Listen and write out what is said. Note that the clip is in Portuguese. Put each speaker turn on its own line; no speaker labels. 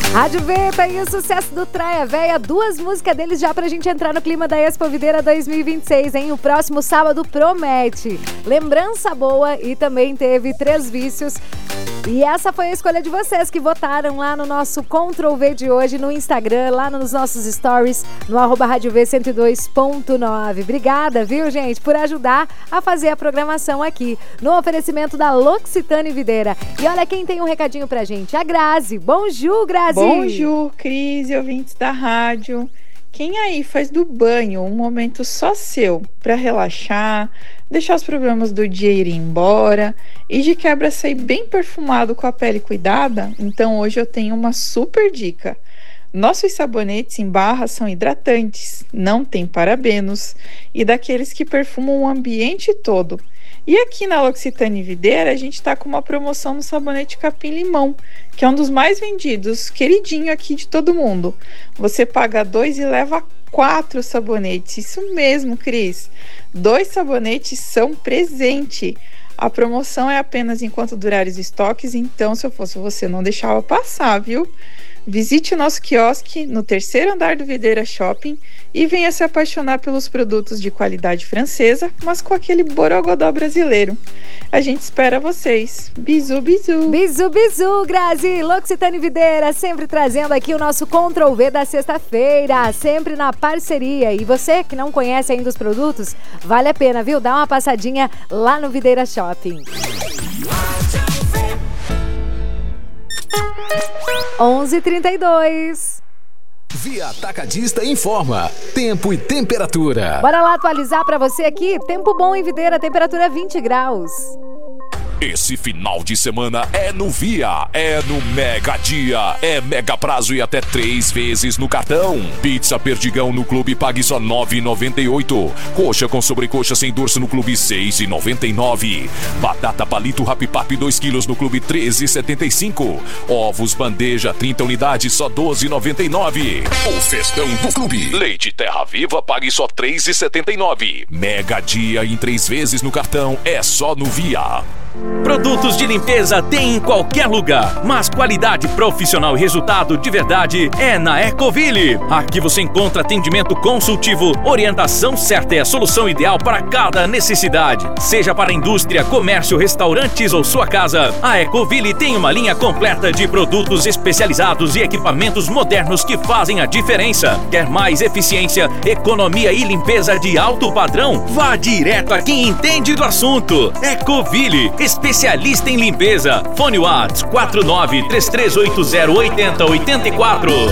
Rádio Veta e o sucesso do Traia Véia, 2 músicas deles já pra gente entrar no clima da Expo Videira 2026, hein? O próximo sábado promete. Lembrança boa e também teve 3 vícios. E essa foi a escolha de vocês que votaram lá no nosso Ctrl V de hoje, no Instagram, lá nos nossos stories, no @Rádio V 102.9. Obrigada, viu, gente, por ajudar a fazer a programação aqui, no oferecimento da L'Occitane Videira. E olha quem tem um recadinho pra gente, a Grazi. Bonjour, Grazi.
Bonjour, Cris e ouvintes da rádio. Quem aí faz do banho um momento só seu para relaxar, deixar os problemas do dia irem embora e de quebra sair bem perfumado com a pele cuidada? Então hoje eu tenho uma super dica. Nossos sabonetes em barra são hidratantes, não tem parabenos e daqueles que perfumam o ambiente todo. E aqui na L'Occitane Videira a gente está com uma promoção no sabonete capim-limão, que é um dos mais vendidos, queridinho aqui de todo mundo. Você paga 2 e leva 4 sabonetes. Isso mesmo, Cris. 2 sabonetes são presente. A promoção é apenas enquanto durar os estoques, então se eu fosse você não deixava passar, viu? Visite o nosso quiosque no 3º andar do Videira Shopping e venha se apaixonar pelos produtos de qualidade francesa, mas com aquele borogodó brasileiro. A gente espera vocês. Bisu, bisu.
Bisu, bisu, Grazi. L'Occitane Videira, sempre trazendo aqui o nosso Ctrl V da sexta-feira, sempre na parceria. E você que não conhece ainda os produtos, vale a pena, viu? Dá uma passadinha lá no Videira Shopping. 11h32.
Via Atacadista informa tempo e temperatura.
Bora lá atualizar pra você aqui. Tempo bom em Videira, temperatura 20 graus.
Esse final de semana é no Via, é no Mega Dia, é mega prazo e até 3 vezes no cartão. Pizza Perdigão no Clube pague só R$ 9,98. Coxa com sobrecoxa sem dorso no Clube R$ 6,99. Batata palito Rapipap 2 kg no Clube R$ 13,75. Ovos bandeja 30 unidades só R$ 12,99. O festão do Clube. Leite Terra Viva pague só R$ 3,79. Mega Dia em 3 vezes no cartão é só no Via.
Produtos de limpeza tem em qualquer lugar, mas qualidade profissional e resultado de verdade é na Ecoville. Aqui você encontra atendimento consultivo, orientação certa e a solução ideal para cada necessidade. Seja para indústria, comércio, restaurantes ou sua casa, a Ecoville tem uma linha completa de produtos especializados e equipamentos modernos que fazem a diferença. Quer mais eficiência, economia e limpeza de alto padrão? Vá direto a quem entende do assunto. Ecoville, especialista em limpeza. Fone WhatsApp 49 3380 8084.